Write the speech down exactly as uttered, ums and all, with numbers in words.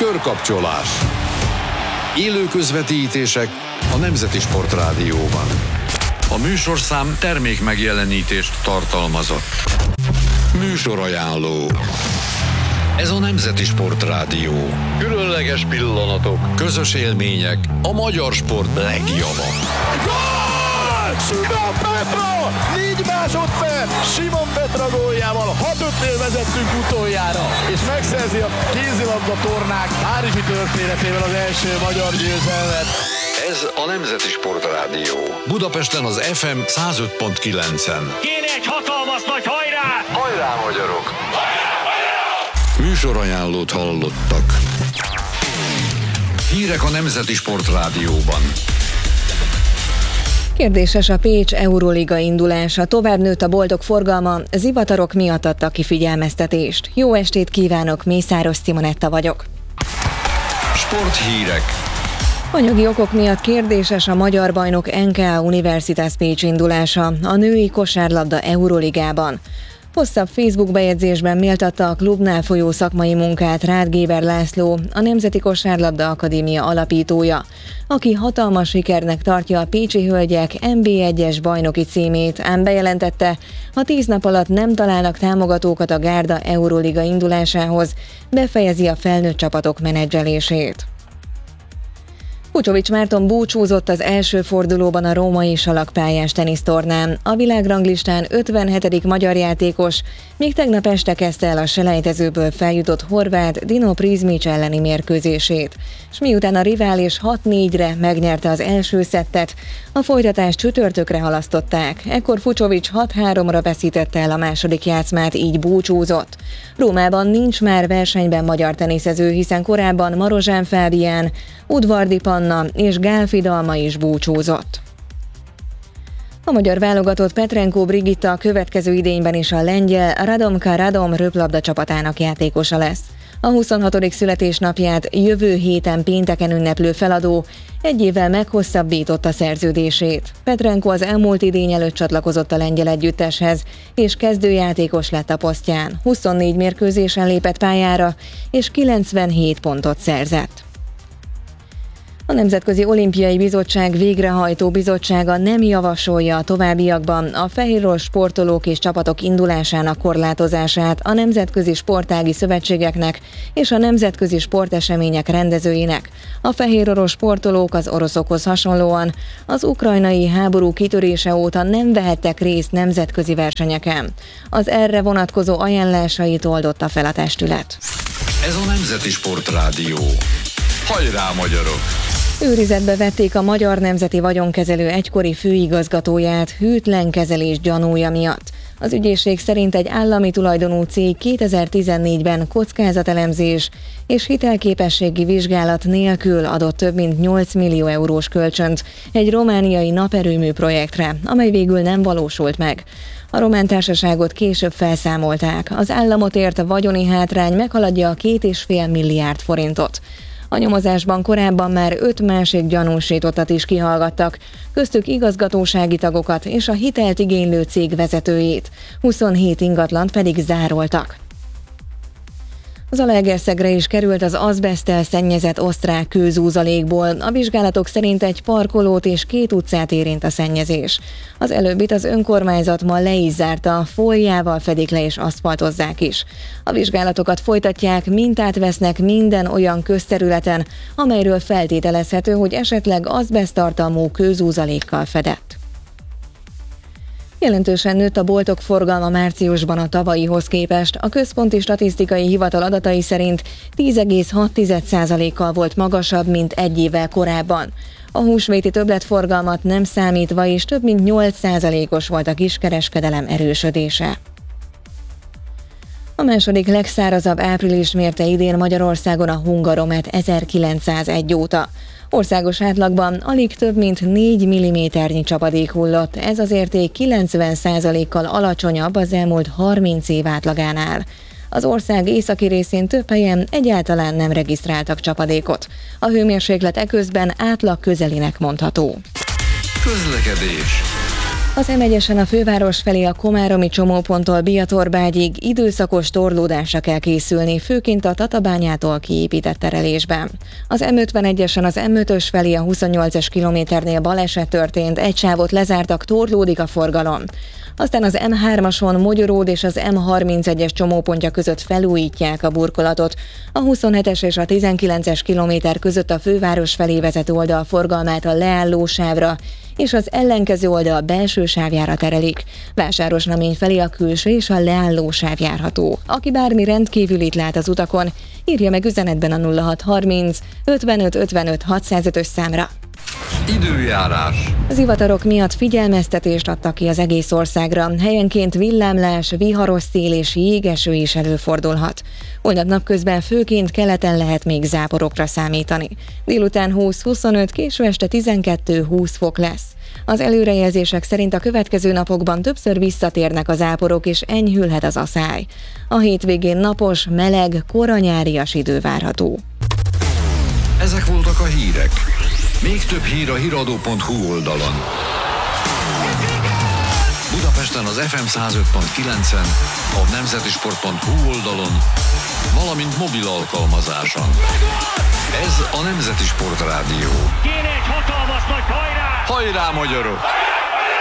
Körkapcsolás. Élő közvetítések a Nemzeti Sportrádióban. A műsorszám termék megjelenítést tartalmazott. Műsorajánló. Ez a Nemzeti Sportrádió. Különleges pillanatok, közös élmények, a magyar sport legjava. Simon Petra! négy másodperc! Simon Petra góljával hat ötnél vezettünk utoljára, és megszerzi a kézilabda tornák párizsi történetével az első magyar győzelmet. Ez a Nemzeti Sportrádió. Budapesten az ef em száz öt pont kilencen. Kéne egy hatalmas nagy hajrá! Hajrá, magyarok! Hajrá, hajrá! Műsorajánlót hallottak. Hírek a Nemzeti Sportrádióban. Kérdéses a Pécs Euróliga indulása, tovább nőtt a boltok forgalma, zivatarok miatt adtak ki figyelmeztetést. Jó estét kívánok, Mészáros Simonetta vagyok. Sporthírek. Anyagi okok miatt kérdéses a magyar bajnok en ká á Universitas Pécs indulása a női kosárlabda Euróligában. Hosszabb Facebook bejegyzésben méltatta a klubnál folyó szakmai munkát Rád Géber László, a Nemzeti Kosárlabda Akadémia alapítója, aki hatalmas sikernek tartja a pécsi hölgyek en bé egyes bajnoki címét, ám bejelentette, ha tíz nap alatt nem találnak támogatókat a Gárda Euróliga indulásához, befejezi a felnőtt csapatok menedzselését. Kucsovics Márton búcsúzott az első fordulóban a római salakpályás tenisztornán. A világranglistán ötvenhetedik magyar játékos, még tegnap este kezdte el a selejtezőből feljutott horvát Dino Prizmic elleni mérkőzését, s miután a rivális hat négyre megnyerte az első szettet, a folytatást csütörtökre halasztották. Ekkor Fucsovics hat háromra veszítette el a második játszmát, így búcsúzott. Rómában nincs már versenyben magyar teniszező, hiszen korábban Marozsán Fábián, Udvardi Panna és Gálfi Dalma is búcsúzott. A magyar válogatott Petrenko Brigitta a következő idényben is a lengyel Radomka Radom röplabda csapatának játékosa lesz. A huszonhatodik születésnapját jövő héten pénteken ünneplő feladó egy évvel meghosszabbította szerződését. Petrenko az elmúlt idény előtt csatlakozott a lengyel együtteshez, és kezdőjátékos lett a posztján. huszonnégy mérkőzésen lépett pályára, és kilencvenhét pontot szerzett. A Nemzetközi Olimpiai Bizottság végrehajtó bizottsága nem javasolja a továbbiakban a fehéros sportolók és csapatok indulásának korlátozását a nemzetközi sportági szövetségeknek és a nemzetközi sportesemények rendezőinek. A fehérorosz sportolók az oroszokhoz hasonlóan az ukrajnai háború kitörése óta nem vehettek részt nemzetközi versenyeken. Az erre vonatkozó ajánlásait oldotta fel a testület. Ez a Nemzeti Sportrádió. Hajrá, magyarok! Őrizetbe vették a Magyar Nemzeti Vagyonkezelő egykori főigazgatóját hűtlen kezelés gyanúja miatt. Az ügyészség szerint egy állami tulajdonú cég kétezer-tizennégyben kockázatelemzés és hitelképességi vizsgálat nélkül adott több mint nyolc millió eurós kölcsönt egy romániai naperőmű projektre, amely végül nem valósult meg. A román társaságot később felszámolták. Az államot ért a vagyoni hátrány meghaladja a két és fél milliárd forintot. A nyomozásban korábban már öt másik gyanúsítottat is kihallgattak, köztük igazgatósági tagokat és a hitelt igénylő cég vezetőjét, huszonhét ingatlant pedig zároltak. Zalaegerszegre is került az azbeszttel szennyezett osztrák kőzúzalékból. A vizsgálatok szerint egy parkolót és két utcát érint a szennyezés. Az előbbit az önkormányzat ma le is zárta, fóliával fedik le és aszfaltozzák is. A vizsgálatokat folytatják, mintát vesznek minden olyan közterületen, amelyről feltételezhető, hogy esetleg azbeszttartalmú kőzúzalékkal fedett. Jelentősen nőtt a boltok forgalma márciusban a tavalyihoz képest. A Központi Statisztikai Hivatal adatai szerint tíz egész hat százalékkal volt magasabb, mint egy évvel korábban. A húsvéti többletforgalmat nem számítva is több mint nyolc százalékos volt a kiskereskedelem erősödése. A második legszárazabb április mérte idén Magyarországon a Hungaromet ezerkilencszázegy óta. Országos átlagban alig több mint négy milliméternyi csapadék hullott, ez az érték kilencven százalékkal alacsonyabb az elmúlt harminc év átlagánál. Az ország északi részén több helyen egyáltalán nem regisztráltak csapadékot. A hőmérséklet eközben átlag közelinek mondható. Közlekedés. Az em egyesen a főváros felé a komáromi csomóponttól Biatorbágyig időszakos torlódásra kell készülni, főként a Tatabányától kiépített terelésben. Az em ötvenegyesen az em ötös felé a huszonnyolcas kilométernél baleset történt, egy sávot lezártak, torlódik a forgalom. Aztán az em hármason Mogyoród és az em harmincegyes csomópontja között felújítják a burkolatot. A huszonhetes és a tizenkilences kilométer között a főváros felé vezető oldal forgalmát a leálló sávra, és az ellenkező oldal belső sávjára terelik. Vásárosnamény felé a külső és a leálló sáv járható. Aki bármi rendkívülit lát az utakon, írja meg üzenetben a nulla hat harminc ötvenöt ötvenöt hatszázötös számra. Időjárás. Az zivatarok miatt figyelmeztetést adtak ki az egész országra. Helyenként villámlás, viharos szél és jégeső is előfordulhat. Holnap napközben főként keleten lehet még záporokra számítani. Délután húsz-huszonöt, késő este tizenkettő-húsz fok lesz. Az előrejelzések szerint a következő napokban többször visszatérnek az záporok és enyhülhet az aszály. A hétvégén napos, meleg, koranyárias idő várható. Ezek voltak a hírek. Még több hír a híradó pont hu oldalon. Budapesten az ef em száz öt pont kilencen, a nemzetisport pont hu oldalon, valamint mobil alkalmazáson. Ez a Nemzeti Sport Rádió. Kéne egy hatalmas nagy hajrá! Hajrá, magyarok!